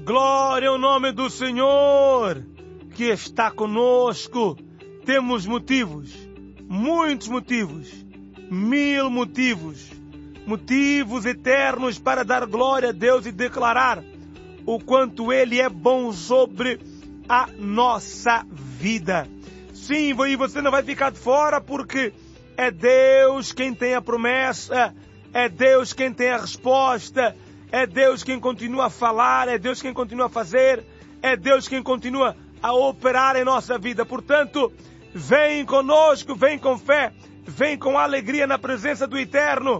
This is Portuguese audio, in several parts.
Glória ao nome do Senhor que está conosco. Temos motivos, muitos motivos, 1000 motivos, motivos eternos para dar glória a Deus e declarar o quanto Ele é bom sobre a nossa vida. Sim, e você não vai ficar de fora, porque é Deus quem tem a promessa, é Deus quem tem a resposta, é Deus quem continua a falar, é Deus quem continua a fazer, é Deus quem continua a operar em nossa vida. Portanto, vem conosco, vem com fé, vem com alegria na presença do Eterno.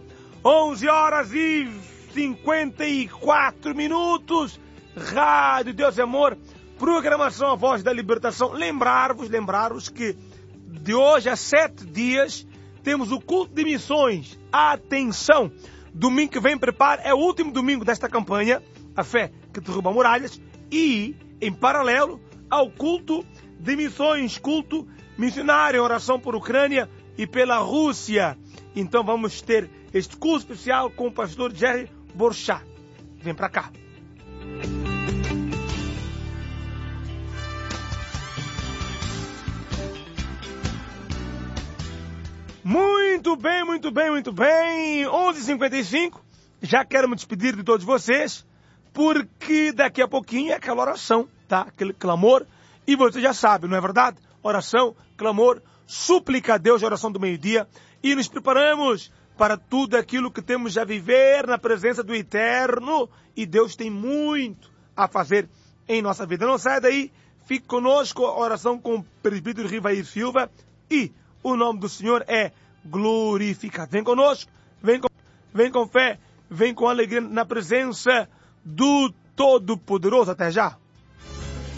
11h54, Rádio Deus é Amor, programação A Voz da Libertação. Lembrar-vos que de hoje a 7 dias temos o culto de missões. Atenção! Domingo que vem, prepare, é o último domingo desta campanha, A Fé que Derruba Muralhas, e, em paralelo ao culto de missões, culto missionário, oração por Ucrânia e pela Rússia. Então vamos ter este culto especial com o pastor Jerry Borchat. Vem para cá. Muito bem, muito bem, muito bem. 11h55, já quero me despedir de todos vocês, porque daqui a pouquinho é aquela oração, tá? Aquele clamor, e você já sabe, não é verdade? Oração, clamor, súplica a Deus, oração do meio-dia, e nos preparamos para tudo aquilo que temos a viver na presença do Eterno, e Deus tem muito a fazer em nossa vida. Não saia daí, fique conosco, a oração com o presbítero Rivair Silva, e o nome do Senhor é glorificado. Vem conosco, vem com fé, vem com alegria na presença do Todo-Poderoso. Até já.